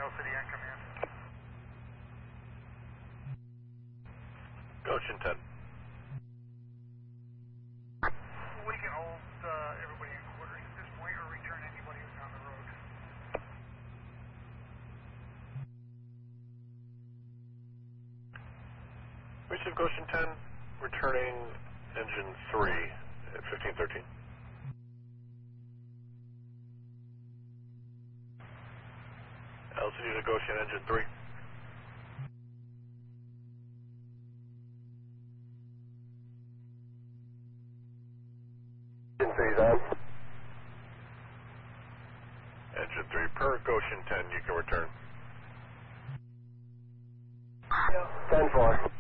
LCD on command. Goshen 10. We can hold everybody in quarters at this point or return anybody who's on the road. Receive Goshen 10, returning engine 3 at 1513. LCD to Goshen engine 3. Engine 3 is on. Engine 3 per Goshen 10, you can return. 10-4.